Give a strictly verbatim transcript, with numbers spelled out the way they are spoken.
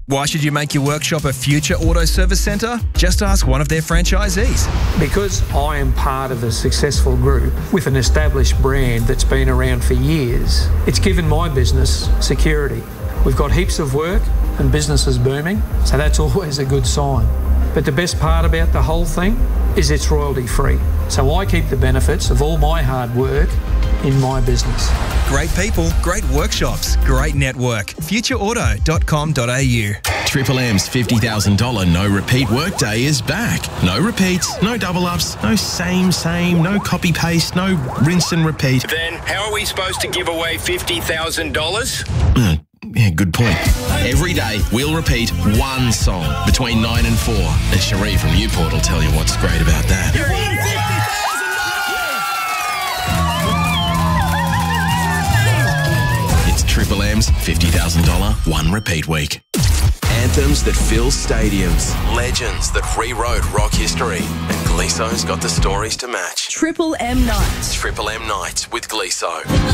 Why should you make your workshop a future auto service centre? Just ask one of their franchisees. Because I am part of a successful group with an established brand that's been around for years, it's given my business security. We've got heaps of work and business is booming, so that's always a good sign. But the best part about the whole thing is it's royalty free. So I keep the benefits of all my hard work in my business. Great people, great workshops, great network. future auto dot com dot a u. Triple M's fifty thousand dollars no repeat workday is back. No repeats, no double ups, no same, same, no copy paste, no rinse and repeat. Then how are we supposed to give away fifty thousand dollars? Uh, yeah, good point. Every day we'll repeat one song between nine and four. And Cherie from Newport will tell you what's great about that. Triple M's fifty thousand dollars one repeat week. Anthems that fill stadiums, legends that rewrote rock history, and Gleeso's got the stories to match. Triple M Nights. Triple M Nights with Gleeso.